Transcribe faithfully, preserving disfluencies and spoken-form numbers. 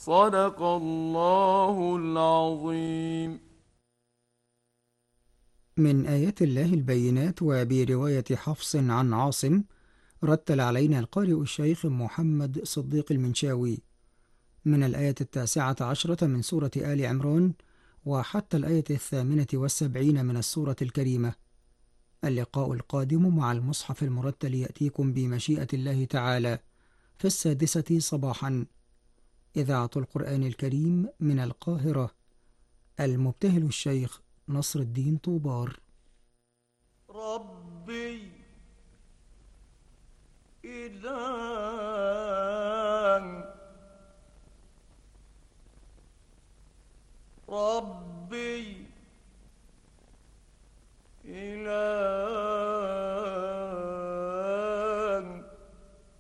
صدق الله العظيم. من آيات الله البينات. وبرواية حفص عن عاصم رتل علينا القارئ الشيخ محمد صديق المنشاوي من الآية التاسعة عشرة من سورة آل عمران وحتى الآية الثامنة والسبعين من السورة الكريمة. اللقاء القادم مع المصحف المرتل يأتيكم بمشيئة الله تعالى في السادسة صباحا. إذاعة القرآن الكريم من القاهرة. المبتهل الشيخ نصر الدين طوبار. ربي إلهي